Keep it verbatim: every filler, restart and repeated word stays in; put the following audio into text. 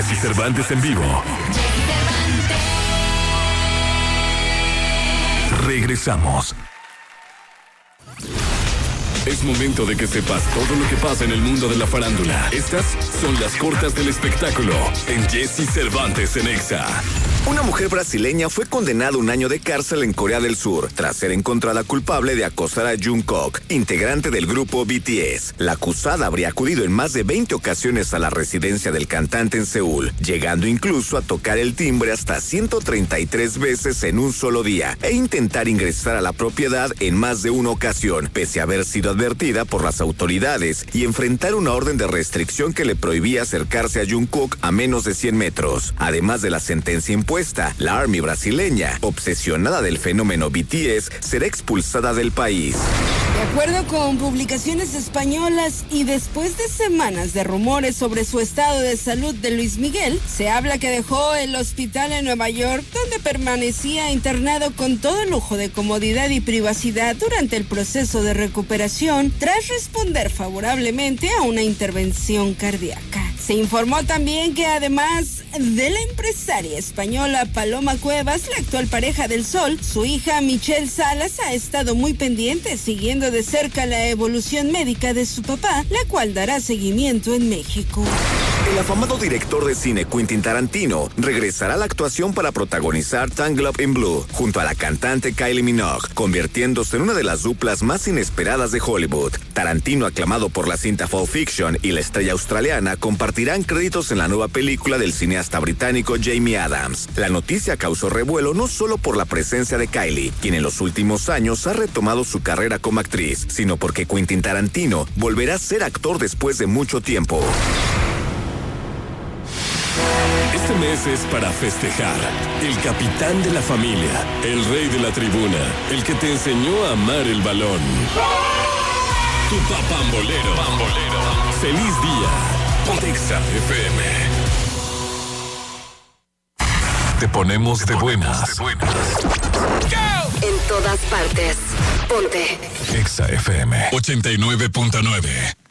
Jesse Cervantes en vivo. Regresamos. Es momento de que sepas todo lo que pasa en el mundo de la farándula. Estas son las cortas del espectáculo en Jesse Cervantes en Exa. Una mujer brasileña fue condenada a un año de cárcel en Corea del Sur tras ser encontrada culpable de acosar a Jungkook, integrante del grupo B T S. La acusada habría acudido en más de veinte ocasiones a la residencia del cantante en Seúl, llegando incluso a tocar el timbre hasta ciento treinta y tres veces en un solo día e intentar ingresar a la propiedad en más de una ocasión, pese a haber sido advertida por las autoridades y enfrentar una orden de restricción que le prohibía acercarse a Jungkook a menos de cien metros. Además de la sentencia impuesta, la Army brasileña, obsesionada del fenómeno B T S, será expulsada del país. De acuerdo con publicaciones españolas y después de semanas de rumores sobre su estado de salud de Luis Miguel, se habla que dejó el hospital en Nueva York, donde permanecía internado con todo lujo de comodidad y privacidad durante el proceso de recuperación, tras responder favorablemente a una intervención cardíaca. Se informó también que además de la empresaria española Paloma Cuevas, la actual pareja del Sol, su hija Michelle Salas ha estado muy pendiente, siguiendo de cerca la evolución médica de su papá, la cual dará seguimiento en México. El afamado director de cine Quentin Tarantino regresará a la actuación para protagonizar Tangled Up in Blue junto a la cantante Kylie Minogue, convirtiéndose en una de las duplas más inesperadas de Hollywood. Tarantino, aclamado por la cinta Pulp Fiction, y la estrella australiana compartirán créditos en la nueva película del cineasta británico Jamie Adams. La noticia causó revuelo no solo por la presencia de Kylie, quien en los últimos años ha retomado su carrera como actriz, sino porque Quentin Tarantino volverá a ser actor después de mucho tiempo. Este mes es para festejar. El capitán de la familia, el rey de la tribuna, el que te enseñó a amar el balón. Tu papambolero. Pambolero. Feliz día. Ponte Exa F M. Te ponemos de buenas. En todas partes. Ponte Exa F M ochenta y nueve punto nueve.